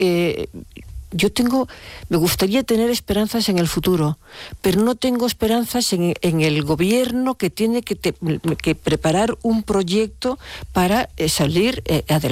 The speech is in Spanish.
me gustaría tener esperanzas en el futuro, pero no tengo esperanzas en el gobierno que tiene que preparar un proyecto para salir adelante.